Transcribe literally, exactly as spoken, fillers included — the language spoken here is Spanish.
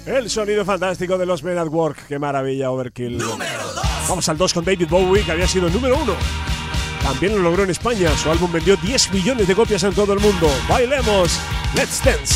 El sonido fantástico de los Men at Work. Qué maravilla, Overkill. Vamos al dos con David Bowie, que había sido número uno. También lo logró en España. Su álbum vendió diez millones de copias en todo el mundo. Bailemos. Let's Dance.